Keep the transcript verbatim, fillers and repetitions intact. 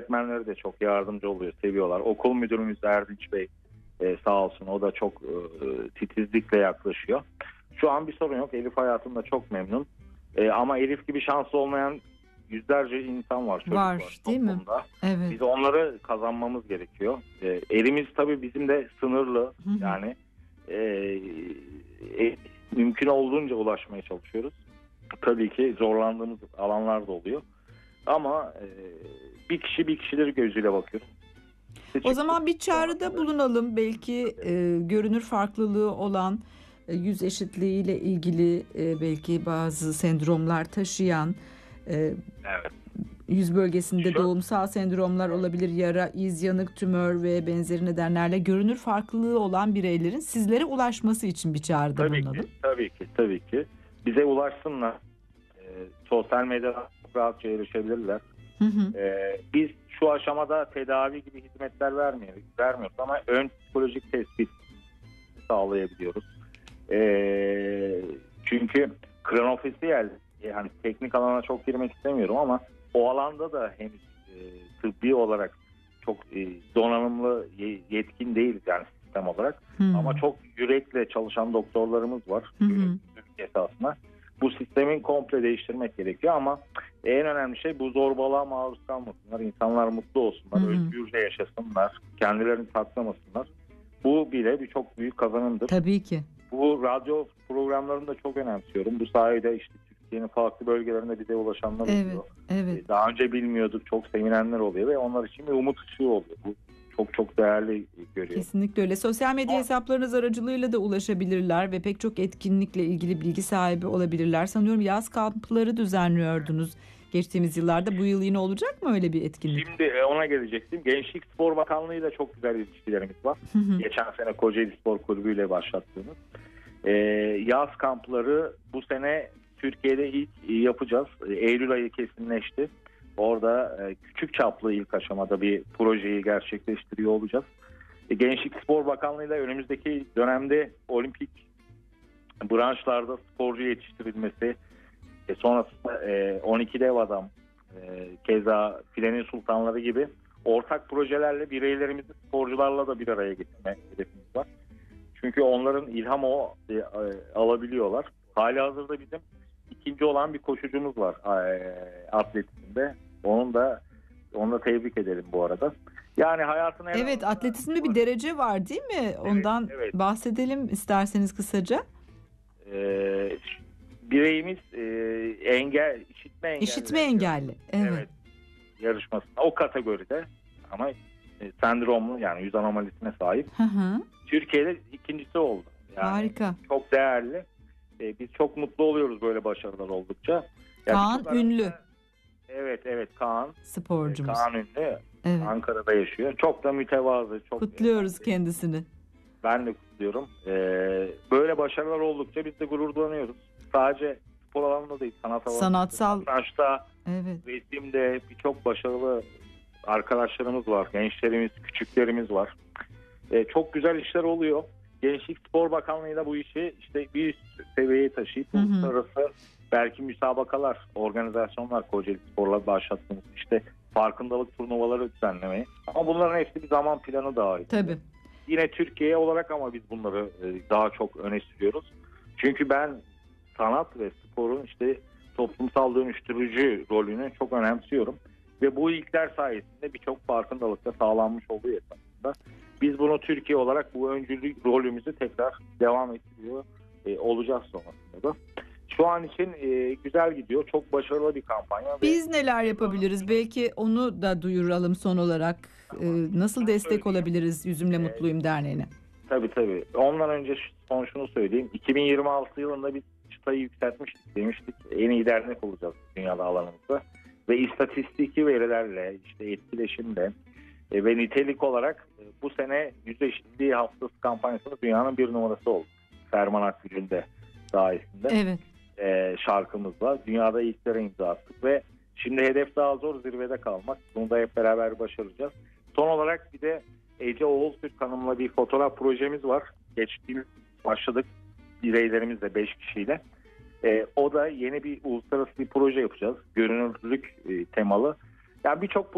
öğretmenleri de çok yardımcı oluyor, seviyorlar. Okul müdürümüz Erdinç Bey e, sağ olsun, o da çok e, titizlikle yaklaşıyor. Şu an bir sorun yok. Elif hayatımda çok memnun. E, ama Elif gibi şanslı olmayan yüzlerce insan var, çocuk var, Var değil mi? toplumda. Evet. Biz onları kazanmamız gerekiyor. E, elimiz tabii bizim de sınırlı. Hı hı. Yani e, e, mümkün olduğunca ulaşmaya çalışıyoruz. Tabii ki zorlandığımız alanlar da oluyor. Ama e, bir kişi bir kişileri gözüyle bakıyoruz. O zaman bir çağrıda bulunalım. Belki e, görünür farklılığı olan, e, yüz eşitliğiyle ilgili e, belki bazı sendromlar taşıyan, e, Evet. yüz bölgesinde Şu- doğumsal sendromlar olabilir, yara, iz, yanık, tümör ve benzeri nedenlerle görünür farklılığı olan bireylerin sizlere ulaşması için bir çağrıda Tabii bulunalım. ki, tabii ki, tabii ki. Bize ulaşsınlar. E, sosyal medyada çok rahatça erişebilirler. Hı hı. E, biz şu aşamada tedavi gibi hizmetler vermiyoruz, vermiyoruz ama ön psikolojik tespit sağlayabiliyoruz. E, çünkü kronofisiyel, yani teknik alana çok girmek istemiyorum ama o alanda da henüz e, tıbbi olarak çok e, donanımlı, ye- yetkin değiliz yani sistem olarak. Hı. Ama çok yürekle çalışan doktorlarımız var. Hı hı. Esasında. Bu sistemin komple değiştirmek gerekiyor ama en önemli şey bu zorbalığa maruz kalmasınlar. İnsanlar mutlu olsunlar, Hı hı. özgürce yaşasınlar, kendilerini saklamasınlar. Bu bile bir çok büyük kazanımdır. Tabii ki. Bu radyo programlarını da çok önemsiyorum. Bu sayede işte Türkiye'nin farklı bölgelerinde bize ulaşanlar Evet, oluyor. evet. Ee, Daha önce bilmiyorduk, çok sevinenler oluyor ve onlar için bir umut ışığı oluyor. Bu çok çok değerli görüyorum. Kesinlikle öyle. Sosyal medya Ama- hesaplarınız aracılığıyla da ulaşabilirler ve pek çok etkinlikle ilgili bilgi sahibi olabilirler. Sanıyorum yaz kampları düzenliyordunuz geçtiğimiz yıllarda. Bu yıl yine olacak mı öyle bir etkinlik? Şimdi e, ona gelecektim. Gençlik Spor Bakanlığı ile çok güzel ilişkilerimiz var. Hı hı. Geçen sene Kocaeli Spor Kulübü ile başlattığımız. Ee, yaz kampları bu sene Türkiye'de ilk yapacağız. Ee, Eylül ayı kesinleşti. Orada e, küçük çaplı ilk aşamada bir projeyi gerçekleştiriyor olacağız. E, Gençlik Spor Bakanlığı ile önümüzdeki dönemde olimpik branşlarda sporcu yetiştirilmesi, e, sonrasında e, on iki dev adam, e, keza filenin sultanları gibi ortak projelerle bireylerimizi sporcularla da bir araya getirme hedefimiz var. Çünkü onların ilham o e, e, alabiliyorlar. Halihazırda bizim ikinci olan bir koşucumuz var e, atletizmde. Onun da onu da tebrik edelim bu arada. Yani hayatın en Evet, atletizmde bir derece var değil mi? Ondan evet. bahsedelim isterseniz kısaca. e, bireyimiz e, engel işitme engelli. İşitme engelli. Evet. Evet. Yarışmasında o kategoride ama e, sendromlu yani yüz anomalisine sahip. Hı hı. Türkiye'de ikincisi oldu. Yani Harika. çok değerli. E, biz çok mutlu oluyoruz böyle başarılar oldukça. Yani Kaan birçok Ünlü. aramızda- Evet evet Kaan. Sporcumuz. Kaan Ünlü. Evet. Ankara'da yaşıyor. Çok da mütevazı. Çok Kutluyoruz kendisini. Ben de kutluyorum. E, böyle başarılar oldukça biz de gururlanıyoruz. Sadece spor alanında değil, sanat alanında. Sanatsal. Satrançta, Evet. resimde birçok başarılı arkadaşlarımız var. Gençlerimiz, küçüklerimiz var. E, çok güzel işler oluyor. Gençlik Spor Bakanlığı'yla bu işi işte bir üst seviyeye taşıyıp Hı hı. uluslararası belki müsabakalar, organizasyonlar, Kocaeli Spor'la başlattığımız işte farkındalık turnuvaları düzenlemeyi. Ama bunların hepsi bir zaman planı dahil. Tabii. Yine Türkiye olarak ama biz bunları e, daha çok öne sürüyoruz. Çünkü ben sanat ve sporun işte toplumsal dönüştürücü rolünü çok önemsiyorum. Ve bu ilkler sayesinde birçok farkındalık da sağlanmış oluyor esasında. Biz bunu Türkiye olarak bu öncülük rolümüzü tekrar devam ettiriyor e, olacağız sonrasında da. Şu an için e, güzel gidiyor. Çok başarılı bir kampanya. Biz neler yapabiliriz? Belki onu da duyuralım son olarak. Ee, nasıl destek olabiliriz Yüzümle Mutluyum Derneği'ne? Tabii tabii. Ondan önce son şunu söyleyeyim. iki bin yirmi altı yılında biz çıtayı yükseltmiştik demiştik. En iyi dernek olacağız dünyada alanımızda. Ve istatistiki verilerle, işte etkileşimle e, ve nitelik olarak e, bu sene yüz eşitliği haftası kampanyasında dünyanın bir numarası oldu. Ferman Akgül'ün de sayesinde. Evet. E, şarkımızla dünyada ilklere imza attık ve şimdi hedef daha zor, zirvede kalmak. Bunu da hep beraber başaracağız. Son olarak bir de Ece Oğultürk Hanım'la bir fotoğraf projemiz var. Geçtiğimiz başladık bireylerimizle beş kişiyle. E, o da yeni bir uluslararası bir proje yapacağız. Görünürlük e, temalı. Yani birçok